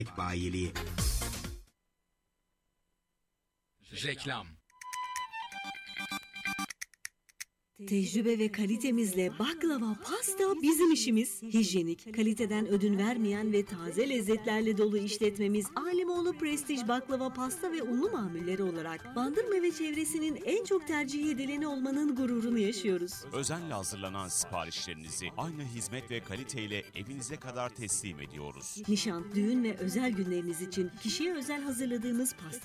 Bayiliği. Reklam. Tecrübe ve kalitemizle baklava, pasta bizim işimiz. Hijyenik, kaliteden ödün vermeyen ve taze lezzetlerle dolu işletmemiz Alimoğlu Prestij Baklava, Pasta ve Unlu Mamulleri olarak Bandırma ve çevresinin en çok tercih edileni olmanın gururunu yaşıyoruz. Özenle hazırlanan siparişlerinizi aynı hizmet ve kaliteyle evinize kadar teslim ediyoruz. Nişan, düğün ve özel günleriniz için kişiye özel hazırladığımız pasta